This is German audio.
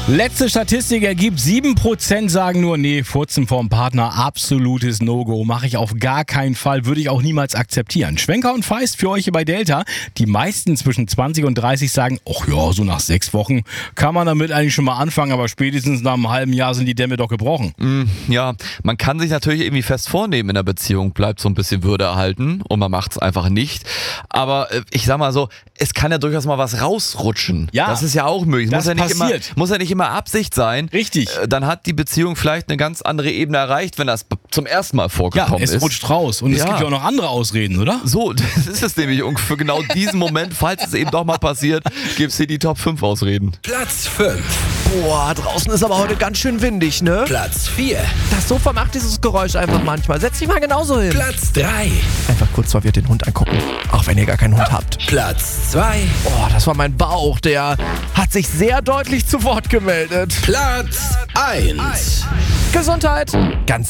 Letzte Statistik ergibt, 7% sagen nur, nee, Furzen vom Partner, absolutes No-Go, mache ich auf gar keinen Fall, würde ich auch niemals akzeptieren. Schwenker und Feist für euch hier bei Delta. Die meisten zwischen 20 und 30 sagen, ach ja, so nach 6 Wochen kann man damit eigentlich schon mal anfangen, aber spätestens nach einem halben Jahr sind die Dämme doch gebrochen. Ja, man kann sich natürlich irgendwie fest vornehmen in der Beziehung, bleibt so ein bisschen Würde erhalten und man macht es einfach nicht. Aber ich sag mal so, es kann ja durchaus mal was rausrutschen. Ja, das ist ja auch möglich. das Muss ja nicht immer Absicht sein. Richtig. Dann hat die Beziehung vielleicht eine ganz andere Ebene erreicht, wenn das zum ersten Mal vorgekommen ist. Ja, es rutscht raus. Und es gibt ja auch noch andere Ausreden, oder? So, das ist es nämlich. Und für genau diesen Moment, falls es eben doch mal passiert, gibt es hier die Top 5 Ausreden. Platz 5. Boah, draußen ist aber heute ganz schön windig, ne? Platz 4. Das Sofa macht dieses Geräusch einfach manchmal. Setz dich mal genauso hin. Platz 3. Einfach kurz verwirrt den Hund angucken. Auch wenn ihr gar keinen Hund habt. Platz 2. Boah, das war mein Bauch. Der hat sich sehr deutlich zu Wort gemeldet. Platz 1. Gesundheit. Ganz